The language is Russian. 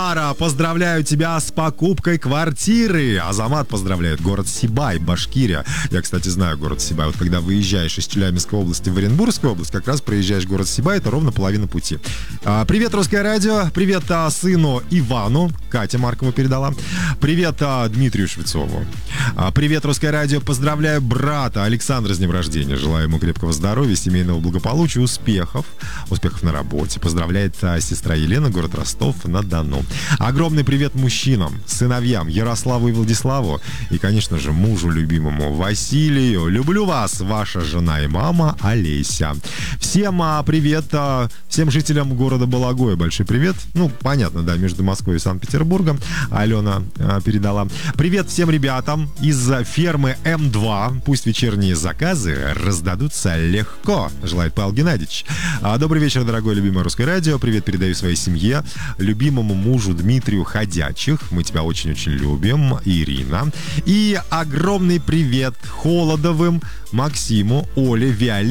Ара, поздравляю тебя с покупкой квартиры. Азамат поздравляет. Город Сибай, Башкирия. Я, кстати, знаю город Сибай. Вот когда выезжаешь из Челябинской области в Оренбургскую область, как раз проезжаешь город Сибай, это ровно половина пути. Привет, Русское радио. Привет сыну Ивану. Катя Маркова передала. Привет Дмитрию Швецову. Привет, Русское радио. Поздравляю брата Александра с днем рождения. Желаю ему крепкого здоровья, семейного благополучия, успехов. Успехов на работе. Поздравляет сестра Елена, город Ростов-на-Дону. Огромный привет мужчинам, сыновьям Ярославу и Владиславу. И, конечно же, мужу любимому Василию. Люблю вас, ваша жена и мама Олеся. Всем привет, всем жителям города Балагоя. Большой привет. Ну, понятно, да, между Москвой и Санкт-Петербургом. Алена передала. Привет всем ребятам из фермы М2. Пусть вечерние заказы раздадутся легко, желает Павел Геннадьевич. Добрый вечер, дорогое любимое Русское радио. Привет передаю своей семье, любимому мужу Дмитрию Ходячих. Мы тебя очень-очень любим, Ирина. И огромный привет Холодовым, Максиму, Оле, Виолетте.